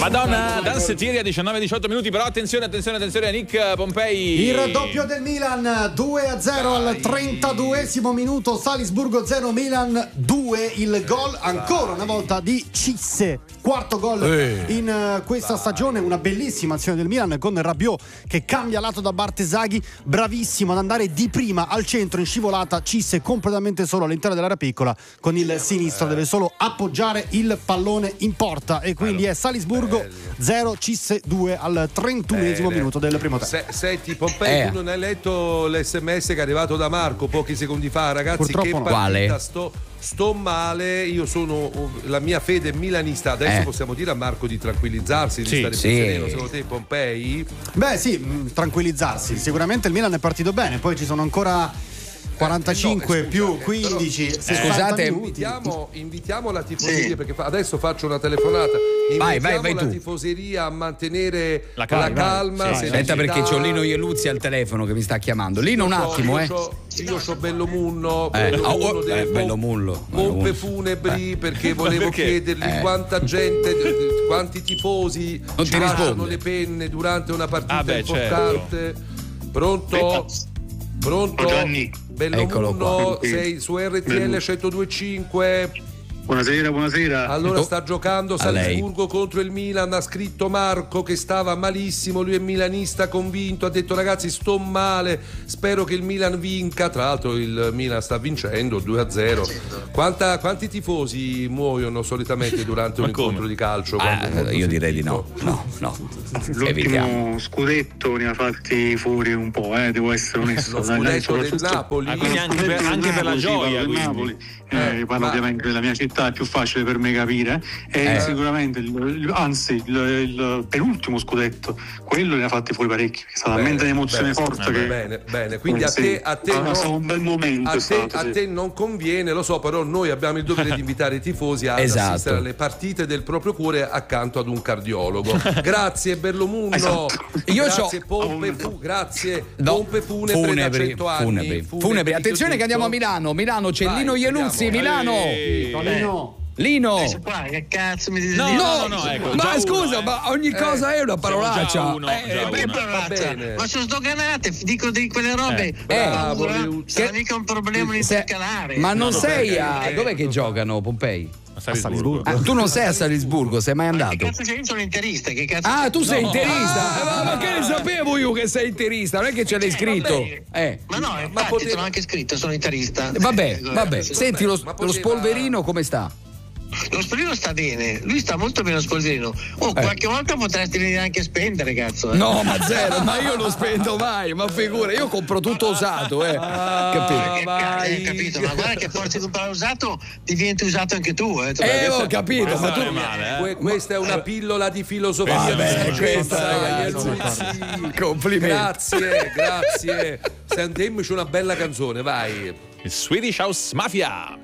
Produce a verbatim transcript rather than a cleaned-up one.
Madonna, Danzettieri a diciannove diciotto minuti, però attenzione, attenzione, attenzione, Nick Pompei. Il raddoppio del Milan, due a zero al trentaduesimo minuto, Salisburgo zero, Milan due, il gol ancora una volta di Cisse, quarto gol Ehi. in questa stagione, una bellissima azione del Milan con Rabiot che cambia lato da Bartesaghi, bravissimo ad andare di prima al centro in scivolata, Cisse completamente solo all'interno dell'area piccola, con il sinistro deve solo appoggiare il pallone in porta e quindi è Salisburgo zero, Cisse due al trentunesimo Bene. minuto del primo tempo. Se, senti Pompei, Eh. tu non hai letto l'sms che è arrivato da Marco pochi secondi fa, ragazzi? Purtroppo Che no. partita, Quale? sto, sto male, io sono la mia fede è milanista, adesso Eh. possiamo dire a Marco di tranquillizzarsi, di Sì, stare sì. più sereno, secondo te Pompei? Beh sì, mh, tranquillizzarsi, sicuramente il Milan è partito bene, poi ci sono ancora quarantacinque Eh, no, più scusa, quindici, però- sessanta Scusate, minuti. Invitiamo, invitiamo la tifoseria, Sì. perché fa- adesso faccio una telefonata. Vai, Invitiamo vai, vai la tu. tifoseria a mantenere La la calma. calma. Sì, sì. Aspetta, perché c'ho Lino Ieluzzi al telefono che mi sta chiamando. Lino, un attimo, eh. Io c'ho Bello Munno, Eh, Bello oh, Munno oh, delle eh, pom- Bello Mullo. Bello pompe Mullo. funebri, perché volevo perché? chiedergli Eh. quanta gente, quanti tifosi Non ci ti lasciano risponde. le penne durante una partita Ah, beh, importante. Pronto? Pronto? Oh, Gianni. Bello Eccolo Munno, qua. sei su R T L centodue e cinque. Buonasera, buonasera. Allora Oh, sta giocando a lei. Salisburgo contro il Milan, ha scritto Marco che stava malissimo, lui è milanista convinto, ha detto ragazzi sto male, spero che il Milan vinca, tra l'altro il Milan sta vincendo due a zero. Quanta, quanti tifosi muoiono solitamente durante un Ma come? incontro di calcio? Ah, quando è molto io direi di no. sentito? No, no. Evitiamo. L'ultimo scudetto ne ha fatti fuori un po', eh, devo essere onesto. Lo Dai, scudetto del soprattutto- Napoli. Ah, quindi anche per, Scudetto del anche per la Napoli, sì, gioia, parlo del quindi. Napoli. Eh, Eh, parlo ma- ovviamente della mia città, è più facile per me capire. E Eh. sicuramente, il- il- anzi, il, il penultimo scudetto, quello ne ha fatti fuori parecchi. È stata Bene, talmente un'emozione bene, forte che. bene, bene. Quindi Eh, a sì. te, a te Ah, no- è stato un bel momento. A è te, stato, a sì. te non conviene, lo so, però noi abbiamo il dovere di invitare i tifosi ad Esatto. assistere alle partite del proprio cuore accanto ad un cardiologo. Grazie Berlomundo. Esatto. Io grazie c'ho- Pompe fu, grazie No, Pompe funebre da cento anni. funebri, funebri. Attenzione che andiamo a Milano. Milano c'è Vai, Lino Ieluzzi, andiamo. Milano. Ehi. Lino. Lino. Adesso qua, che cazzo mi dite No, di dire? no, no, no, ecco, Ma già scusa, uno, eh. ma ogni cosa è una parolaccia. già uno, Eh, già eh, uno. Che Va parolaccia? bene. Ma sono sdoganate, dico di quelle robe. Eh, bravo, Paura. Liuzzi. Sarà mica un problema di se- intercalare. ma non No, no, sei perché- a. perché- Dov'è che giocano, Pompei? A Salisburgo. Ah, tu non sei a Salisburgo, sei mai Ma che andato? cazzo sei? Io sono interista, che cazzo Ah, sei? tu sei No. interista? Eh, ma, ma che ne sapevo io che sei interista? Non è che ce l'hai Eh, scritto. vabbè. Eh. Ma no, infatti Ma poteva- te l'ho anche scritto, sono interista. Vabbè, Eh, vabbè. sì. Senti, lo, Ma lo poteva- spolverino come sta? Lo Spolverino sta bene, lui sta molto bene lo Spolverino. Oh, qualche volta potresti venire anche a spendere, cazzo. eh. No, ma zero, ma io non spendo mai, ma figura, io compro tutto usato, eh. Capito? Che ca- eh, capito, ma guarda che forse di comprare usato diventi usato anche tu, eh. Eh, ho capito, Questo ma non tu. è male, eh. Que- questa è una pillola di filosofia. Vabbè, Saggezza, questa è- Ieluzzi. Complimenti. Grazie, grazie. Sentiamoci una bella canzone, vai. Il Swedish House Mafia.